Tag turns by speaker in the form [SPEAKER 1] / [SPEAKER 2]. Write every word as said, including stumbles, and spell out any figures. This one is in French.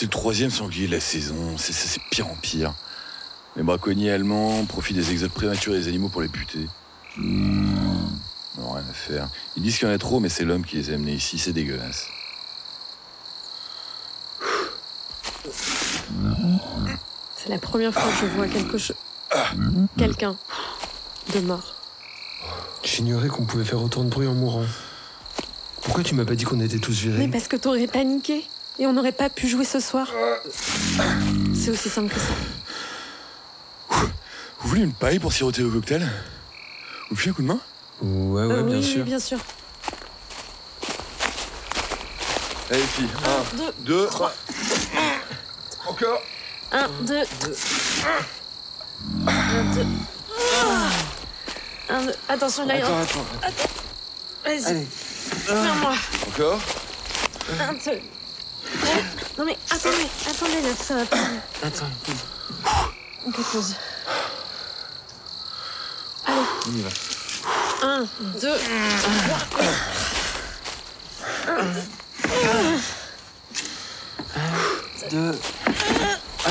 [SPEAKER 1] C'est le troisième sanglier de la saison, c'est, c'est, c'est pire en pire. Les braconniers allemands profitent des exodes prématurés des animaux pour les buter. Mmh. Non, rien à faire. Ils disent qu'il y en a trop, mais c'est l'homme qui les a amenés ici, c'est dégueulasse.
[SPEAKER 2] C'est la première fois que je vois quelque chose... Quelqu'un de mort.
[SPEAKER 3] J'ignorais qu'on pouvait faire autant de bruit en mourant. Pourquoi tu m'as pas dit qu'on était tous virés?
[SPEAKER 2] Mais parce que t'aurais paniqué et on n'aurait pas pu jouer ce soir. C'est aussi simple que ça.
[SPEAKER 1] Vous voulez une paille pour siroter au cocktail? Vous me filez un coup de main?
[SPEAKER 3] Ouais, ouais,
[SPEAKER 2] euh,
[SPEAKER 3] bien
[SPEAKER 2] oui,
[SPEAKER 3] sûr.
[SPEAKER 2] Oui, bien sûr.
[SPEAKER 1] Allez, filles.
[SPEAKER 2] Un, deux,
[SPEAKER 1] deux, trois. Encore.
[SPEAKER 2] Un, deux. Un, deux. Un, deux. Attention, là, il y a-
[SPEAKER 3] Attends, attends.
[SPEAKER 2] Attends. Vas-y.
[SPEAKER 3] Allez.
[SPEAKER 2] Ferme-moi.
[SPEAKER 1] Encore.
[SPEAKER 2] Un, deux. Non mais attendez, attendez là, ça va pas.
[SPEAKER 3] Attends.
[SPEAKER 2] Ok, pause. Allez.
[SPEAKER 3] On y va.
[SPEAKER 2] Un, deux, trois.
[SPEAKER 3] Deux.